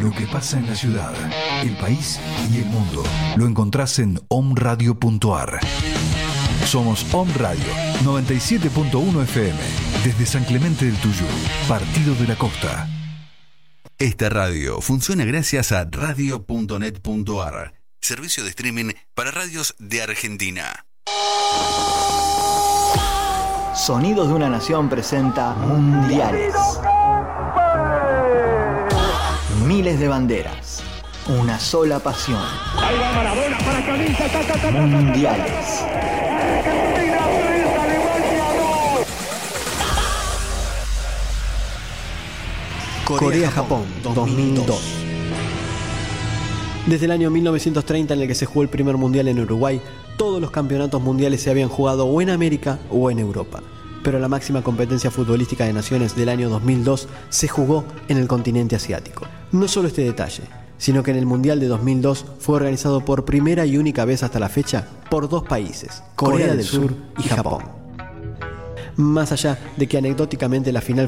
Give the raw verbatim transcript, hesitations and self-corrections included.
Lo que pasa en la ciudad, el país y el mundo lo encontrás en om radio punto a r. Somos Om Radio noventa y siete punto uno F M desde San Clemente del Tuyú, Partido de la Costa. Esta radio funciona gracias a radio punto net punto a r, servicio de streaming para radios de Argentina. Sonidos de una Nación presenta Mundiales. Miles de banderas, una sola pasión. Mundiales. Corea-Japón dos mil dos. Desde el año mil novecientos treinta, en el que se jugó el primer mundial en Uruguay, todos los campeonatos mundiales se habían jugado o en América o en Europa. Pero la máxima competencia futbolística de naciones del año dos mil dos se jugó en el continente asiático. No solo este detalle, sino que en el Mundial de dos mil dos fue organizado por primera y única vez hasta la fecha por dos países, Corea del Sur y Japón. Más allá de que anecdóticamente la final